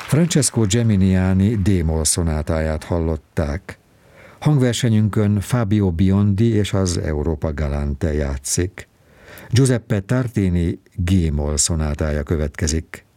Francesco Geminiani D-moll szonátáját hallották. Hangversenyünkön Fabio Biondi és az Europa Galante játszik. Giuseppe Tartini G-moll szonátája következik.